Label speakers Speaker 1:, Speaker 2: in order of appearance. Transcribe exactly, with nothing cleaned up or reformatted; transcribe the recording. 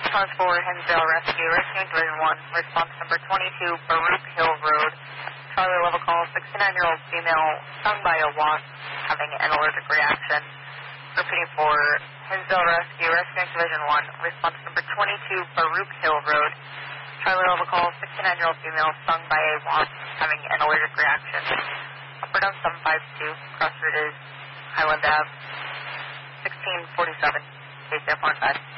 Speaker 1: Cause for Hinsdale Rescue, Rescue Division one, response number twenty-two, Baruch Hill Road. Charlie level call, sixty-nine-year-old female stung by a wasp, having an allergic reaction. Repeating for Hinsdale Rescue, Rescue Division one, response number twenty-two, Baruch Hill Road. Charlie level call, sixty-nine-year-old female stung by a wasp, having an allergic reaction. Up or down seven five two, cross route is Highland Ave, sixteen forty-seven, stay safe on side.